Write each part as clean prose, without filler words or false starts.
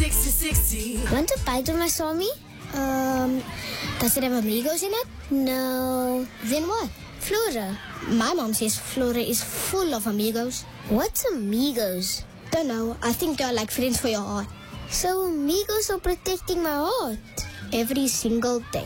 60-60. Want to bite on my Swami? Does it have amigos in it? No. Then what? Flora. My mom says Flora is full of amigos. What's amigos? Don't know. I think they're like friends for your heart. So amigos are protecting my heart every single day.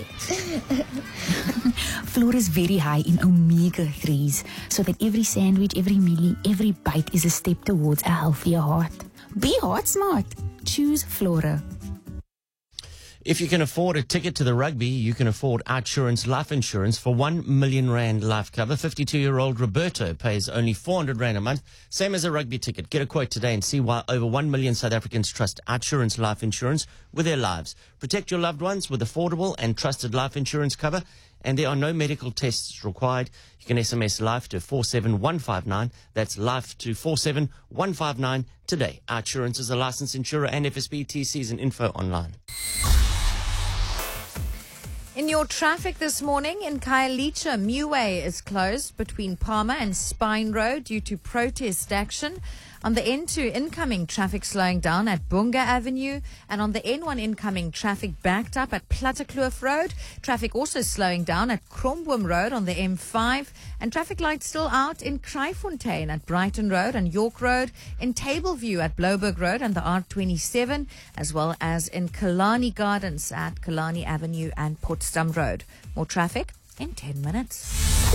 Flora is very high in omega-3s, so that every sandwich, every meal, every bite is a step towards a healthier heart. Be heart smart. Choose Flora. If you can afford a ticket to the rugby, you can afford Outsurance life insurance for R1 million life cover. 52-year-old Roberto pays only R400 a month, same as a rugby ticket. Get a quote today and see why over 1 million South Africans trust Outsurance life insurance with their lives. Protect your loved ones with affordable and trusted life insurance cover, and there are no medical tests required. You can SMS LIFE to 47159. That's LIFE to 47159 today. Outsurance is a licensed insurer and FSB. TCs and info online. In your traffic this morning, in Khayelitsha, Muway is closed between Palmer and Spine Road due to protest action. On the N2, incoming traffic slowing down at Bunga Avenue, and on the N1, incoming traffic backed up at Plattekloof Road. Traffic also slowing down at Kromboom Road on the M5, and traffic lights still out in Kraaifontein at Brighton Road and York Road, in Tableview at Blouberg Road and the R27, as well as in Kalani Gardens at Kalani Avenue and Potsdam Road. More traffic in 10 minutes.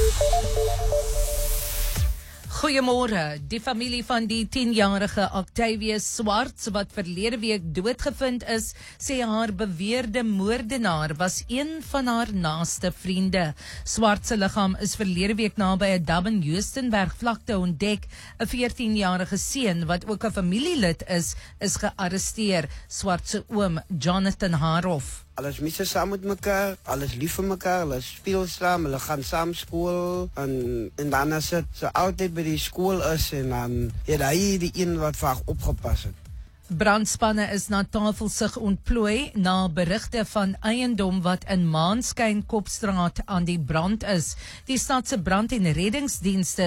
Goeiemôre. Die familie van die 10-jarige Octavius Swarts wat verlede week doodgevind is, sê haar beweerde moordenaar was een van haar naaste vriende. Swart se liggaam is verlede week naby 'n Durban-Houstonberg vlakte ontdek. 'n 14-jarige seun wat ook 'n familielid is gearresteer. Swart se oom, Jonathan Haroff. Alles mense saam met mekaar, alles lief vir mekaar, hulle speel saam, hulle gaan saam skool en dan as dit so altyd by die skool is en dan het hy die een wat vaak opgepas het. Brandspanne is na Tafelsig ontplooi na berigte van eiendom wat in Maanskyn Kopstraat aan die brand is. Die stad se brand- en reddingsdienste